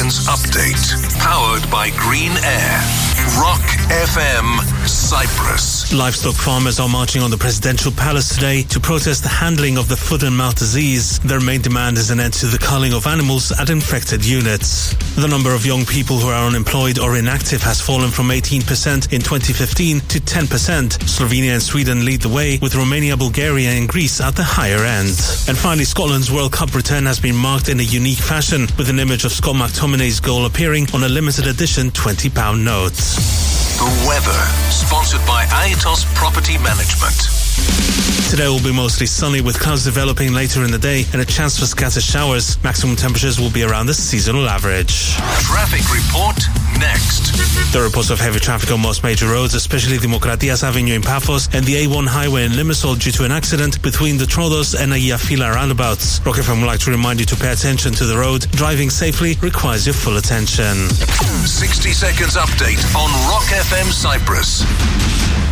seconds update. Powered by Green Air. Rock FM Cyprus. Livestock farmers are marching on the presidential palace today to protest the handling of the foot and mouth disease. Their main demand is an end to the culling of animals at infected units. The number of young people who are unemployed or inactive has fallen from 18% in 2015 to 10%. Slovenia and Sweden lead the way, with Romania, Bulgaria and Greece at the higher end. And finally, Scotland's World Cup return has been marked in a unique fashion, with an image of Scott McTominay's goal appearing on a limited edition £20 note. The weather, sponsored by Aetos Property Management. Today will be mostly sunny, with clouds developing later in the day and a chance for scattered showers. Maximum temperatures will be around the seasonal average. Traffic report next. The reports of heavy traffic on most major roads, especially Demokratias Avenue in Paphos and the A1 highway in Limassol, due to an accident between the Troodos and Agia Fila roundabouts. Rock FM would like to remind you to pay attention to the road. Driving safely requires your full attention. 60 seconds update on Rock FM Cyprus.